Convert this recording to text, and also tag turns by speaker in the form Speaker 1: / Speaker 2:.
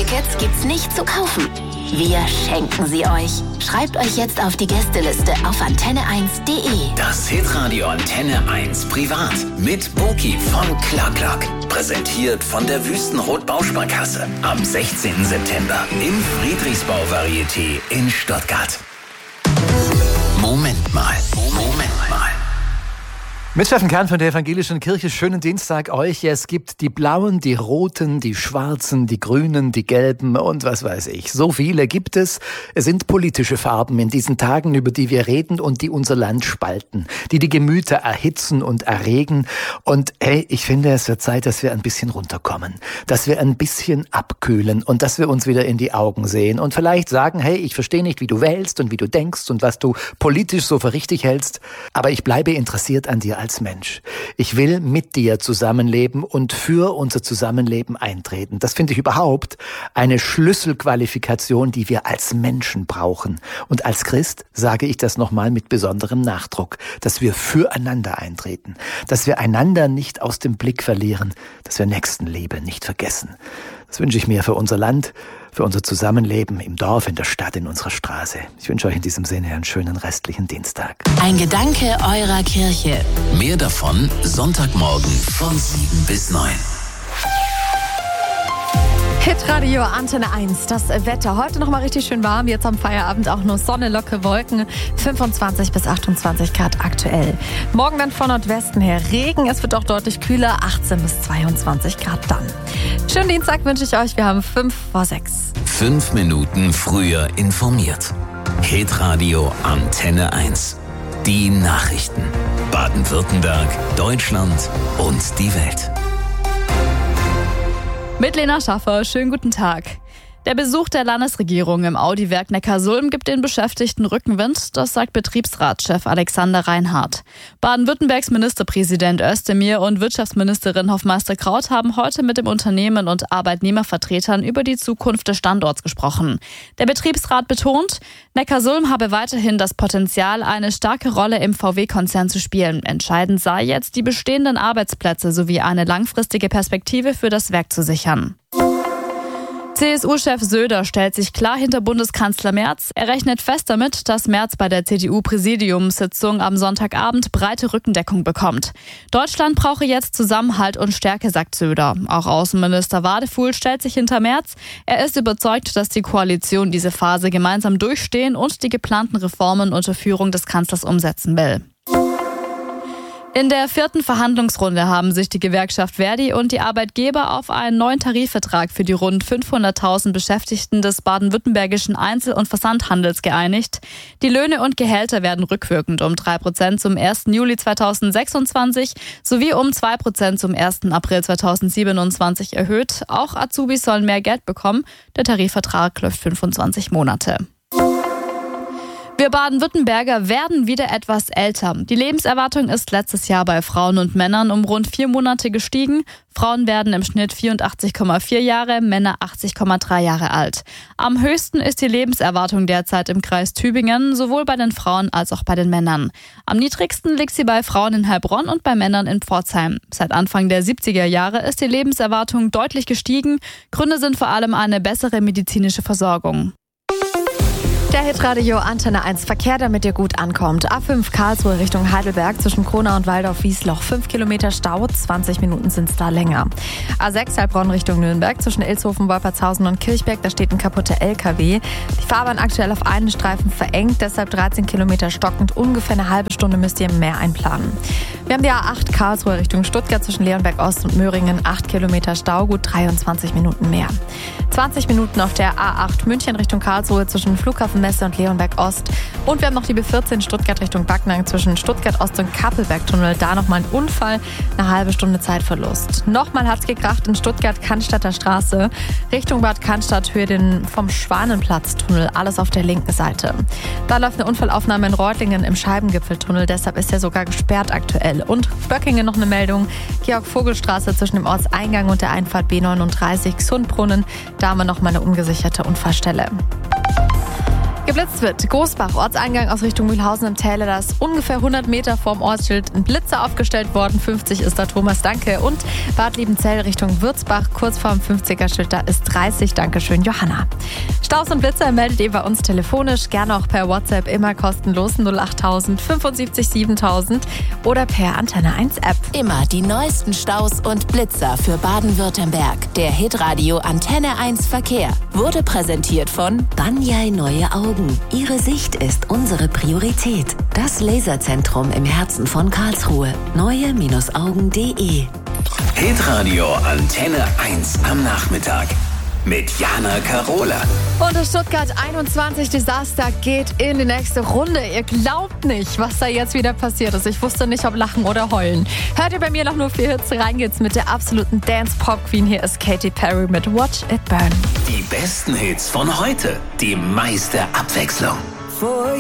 Speaker 1: Tickets gibt's nicht zu kaufen. Wir schenken sie euch. Schreibt euch jetzt auf die Gästeliste auf antenne1.de.
Speaker 2: Das Hitradio Antenne 1 Privat mit Boki von Clark. Präsentiert von der Wüstenrot Bausparkasse. Am 16. September im Friedrichsbau-Varieté in Stuttgart. Moment mal.
Speaker 3: Mit Steffen Kern von der Evangelischen Kirche. Schönen Dienstag euch. Es gibt die Blauen, die Roten, die Schwarzen, die Grünen, die Gelben und was weiß ich. So viele gibt es. Es sind politische Farben in diesen Tagen, über die wir reden und die unser Land spalten, die die Gemüter erhitzen und erregen. Und hey, ich finde, es wird Zeit, dass wir ein bisschen runterkommen, dass wir ein bisschen abkühlen und dass wir uns wieder in die Augen sehen und vielleicht sagen, hey, ich verstehe nicht, wie du wählst und wie du denkst und was du politisch so für richtig hältst, aber ich bleibe interessiert an dir als Mensch. Ich will mit dir zusammenleben und für unser Zusammenleben eintreten. Das finde ich überhaupt eine Schlüsselqualifikation, die wir als Menschen brauchen. Und als Christ sage ich das nochmal mit besonderem Nachdruck, dass wir füreinander eintreten, dass wir einander nicht aus dem Blick verlieren, dass wir Nächstenliebe nicht vergessen. Das wünsche ich mir für unser Land, für unser Zusammenleben im Dorf, in der Stadt, in unserer Straße. Ich wünsche euch in diesem Sinne einen schönen restlichen Dienstag.
Speaker 1: Ein Gedanke eurer Kirche.
Speaker 2: Mehr davon Sonntagmorgen von 7 bis 9.
Speaker 4: Hitradio Antenne 1, das Wetter. Heute noch mal richtig schön warm, jetzt am Feierabend auch nur Sonne, lockere Wolken, 25 bis 28 Grad aktuell. Morgen dann von Nordwesten her Regen, es wird auch deutlich kühler, 18 bis 22 Grad dann. Schönen Dienstag wünsche ich euch, wir haben 5 vor 6.
Speaker 2: 5 Minuten früher informiert. Hitradio Antenne 1. Die Nachrichten. Baden-Württemberg, Deutschland und die Welt.
Speaker 5: Mit Lena Schaffer, schönen guten Tag. Der Besuch der Landesregierung im Audi-Werk Neckarsulm gibt den Beschäftigten Rückenwind, das sagt Betriebsratschef Alexander Reinhardt. Baden-Württembergs Ministerpräsident Özdemir und Wirtschaftsministerin Hofmeister-Kraut haben heute mit dem Unternehmen und Arbeitnehmervertretern über die Zukunft des Standorts gesprochen. Der Betriebsrat betont, Neckarsulm habe weiterhin das Potenzial, eine starke Rolle im VW-Konzern zu spielen. Entscheidend sei jetzt, die bestehenden Arbeitsplätze sowie eine langfristige Perspektive für das Werk zu sichern. CSU-Chef Söder stellt sich klar hinter Bundeskanzler Merz. Er rechnet fest damit, dass Merz bei der CDU-Präsidiumssitzung am Sonntagabend breite Rückendeckung bekommt. Deutschland brauche jetzt Zusammenhalt und Stärke, sagt Söder. Auch Außenminister Wadefuhl stellt sich hinter Merz. Er ist überzeugt, dass die Koalition diese Phase gemeinsam durchstehen und die geplanten Reformen unter Führung des Kanzlers umsetzen will. In der 4. Verhandlungsrunde haben sich die Gewerkschaft Verdi und die Arbeitgeber auf einen neuen Tarifvertrag für die rund 500.000 Beschäftigten des baden-württembergischen Einzel- und Versandhandels geeinigt. Die Löhne und Gehälter werden rückwirkend um 3% zum 1. Juli 2026 sowie um 2% zum 1. April 2027 erhöht. Auch Azubis sollen mehr Geld bekommen. Der Tarifvertrag läuft 25 Monate. Wir Baden-Württemberger werden wieder etwas älter. Die Lebenserwartung ist letztes Jahr bei Frauen und Männern um rund 4 Monate gestiegen. Frauen werden im Schnitt 84,4 Jahre, Männer 80,3 Jahre alt. Am höchsten ist die Lebenserwartung derzeit im Kreis Tübingen, sowohl bei den Frauen als auch bei den Männern. Am niedrigsten liegt sie bei Frauen in Heilbronn und bei Männern in Pforzheim. Seit Anfang der 70er Jahre ist die Lebenserwartung deutlich gestiegen. Gründe sind vor allem eine bessere medizinische Versorgung.
Speaker 4: Der Hitradio Antenne 1 Verkehr, damit ihr gut ankommt. A5 Karlsruhe Richtung Heidelberg zwischen Kronau und Waldorf-Wiesloch. 5 Kilometer Stau, 20 Minuten sind es da länger. A6 Heilbronn Richtung Nürnberg zwischen Ilshofen, Wolpertshausen und Kirchberg. Da steht ein kaputter LKW. Die Fahrbahn aktuell auf einen Streifen verengt, deshalb 13 Kilometer stockend. Ungefähr eine halbe Stunde müsst ihr mehr einplanen. Wir haben die A8 Karlsruhe Richtung Stuttgart zwischen Leonberg Ost und Möhringen. 8 Kilometer Stau, gut 23 Minuten mehr. 20 Minuten auf der A8 München Richtung Karlsruhe zwischen Flughafenmesse und Leonberg Ost. Und wir haben noch die B14 Stuttgart Richtung Backnang zwischen Stuttgart Ost und Kappelbergtunnel. Da nochmal ein Unfall, eine halbe Stunde Zeitverlust. Nochmal hat's gekracht in Stuttgart Cannstatter Straße Richtung Bad Cannstatt, Höhe den vom Schwanenplatztunnel, alles auf der linken Seite. Da läuft eine Unfallaufnahme in Reutlingen im Scheibengipfeltunnel, deshalb ist er sogar gesperrt aktuell. Und Böckingen noch eine Meldung, Georg-Vogel-Straße zwischen dem Ortseingang und der Einfahrt B39 Sundbrunnen. Da haben wir nochmal eine ungesicherte Unfallstelle. Geblitzt wird. Großbach, Ortseingang aus Richtung Mühlhausen im Täler. Da ist ungefähr 100 Meter vorm Ortsschild ein Blitzer aufgestellt worden. 50 ist da Thomas, danke. Und Bad Liebenzell Richtung Würzbach, kurz vorm 50er-Schild, da ist 30, dankeschön, Johanna. Staus und Blitzer meldet ihr bei uns telefonisch, gerne auch per WhatsApp, immer kostenlos 08000 75 7000 oder per Antenne 1 App.
Speaker 1: Immer die neuesten Staus und Blitzer für Baden-Württemberg. Der Hitradio Antenne 1 Verkehr wurde präsentiert von Banyai Neue Augen. Ihre Sicht ist unsere Priorität. Das Laserzentrum im Herzen von Karlsruhe. neue-augen.de.
Speaker 2: Hitradio Antenne 1 am Nachmittag. Mit Jana Karola.
Speaker 4: Und das Stuttgart 21 Desaster geht in die nächste Runde. Ihr glaubt nicht, was da jetzt wieder passiert ist. Ich wusste nicht, ob lachen oder heulen. Hört ihr bei mir noch nur 4 Hits, rein geht's mit der absoluten Dance-Pop-Queen. Hier ist Katy Perry mit Watch It Burn.
Speaker 2: Die besten Hits von heute. Die meiste Abwechslung.